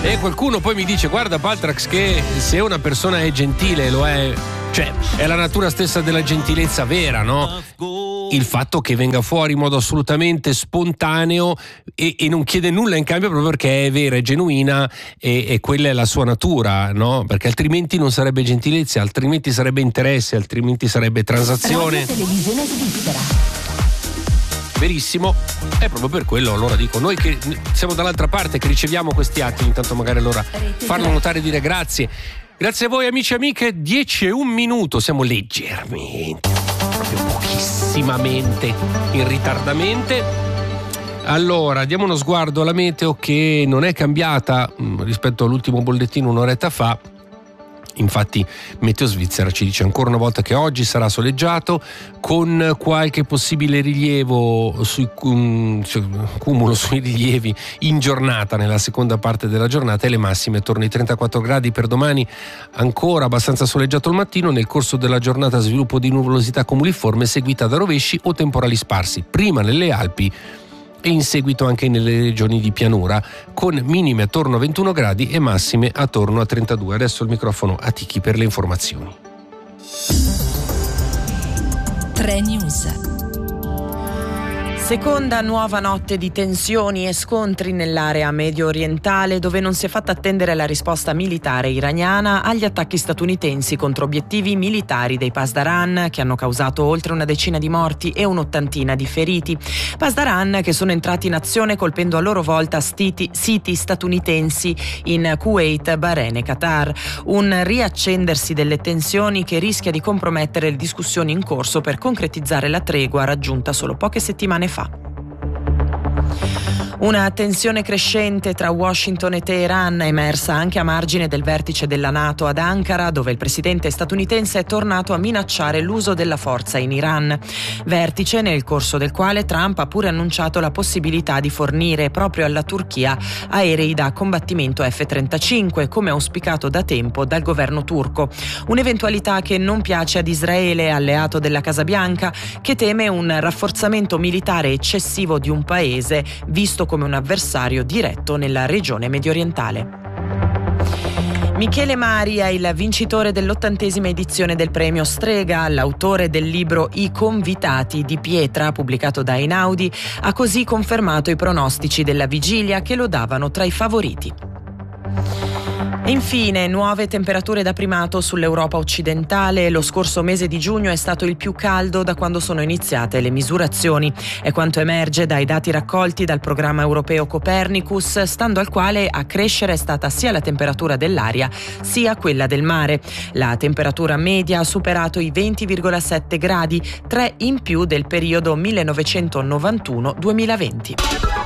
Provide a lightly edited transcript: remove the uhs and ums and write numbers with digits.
E qualcuno poi mi dice: guarda Paltrax, che se una persona è gentile, lo è, cioè è la natura stessa della gentilezza vera, no? Il fatto che venga fuori in modo assolutamente spontaneo e non chiede nulla in cambio, proprio perché è vera, è genuina e quella è la sua natura, no? Perché altrimenti non sarebbe gentilezza, altrimenti sarebbe interesse, altrimenti sarebbe transazione. Radio Televisione Svizzera. Verissimo, è proprio per quello allora dico, noi che siamo dall'altra parte, che riceviamo questi atti, intanto magari allora farlo notare e dire grazie. Grazie a voi amici e amiche, 10:01, siamo leggermente, proprio pochissimamente in ritardamente. Allora, diamo uno sguardo alla meteo che non è cambiata rispetto all'ultimo bollettino un'oretta fa. Infatti Meteo Svizzera ci dice ancora una volta che oggi sarà soleggiato, con qualche possibile rilievo cumulo sui rilievi in giornata, nella seconda parte della giornata, e le massime attorno ai 34 gradi per domani. Ancora abbastanza soleggiato il mattino, nel corso della giornata sviluppo di nuvolosità cumuliforme seguita da rovesci o temporali sparsi, prima nelle Alpi e in seguito anche nelle regioni di pianura, con minime attorno a 21 gradi e massime attorno a 32. Adesso il microfono a Ticchi per le informazioni. 3 News. Seconda nuova notte di tensioni e scontri nell'area medio orientale, dove non si è fatta attendere la risposta militare iraniana agli attacchi statunitensi contro obiettivi militari dei Pasdaran, che hanno causato oltre una decina di morti e un'ottantina di feriti. Pasdaran che sono entrati in azione colpendo a loro volta siti statunitensi in Kuwait, Bahrain e Qatar. Un riaccendersi delle tensioni che rischia di compromettere le discussioni in corso per concretizzare la tregua raggiunta solo poche settimane fa. Una tensione crescente tra Washington e Teheran è emersa anche a margine del vertice della NATO ad Ankara, dove il presidente statunitense è tornato a minacciare l'uso della forza in Iran. Vertice nel corso del quale Trump ha pure annunciato la possibilità di fornire proprio alla Turchia aerei da combattimento F-35, come auspicato da tempo dal governo turco. Un'eventualità che non piace ad Israele, alleato della Casa Bianca, che teme un rafforzamento militare eccessivo di un paese visto come un avversario diretto nella regione mediorientale. Michele Mari è il vincitore dell'80ª edizione del premio Strega. L'autore del libro I Convitati di Pietra, pubblicato da Einaudi, ha così confermato i pronostici della vigilia che lo davano tra i favoriti. E infine, nuove temperature da primato sull'Europa occidentale. Lo scorso mese di giugno è stato il più caldo da quando sono iniziate le misurazioni. È quanto emerge dai dati raccolti dal programma europeo Copernicus, stando al quale a crescere è stata sia la temperatura dell'aria sia quella del mare. La temperatura media ha superato i 20,7 gradi, 3 in più del periodo 1991-2020.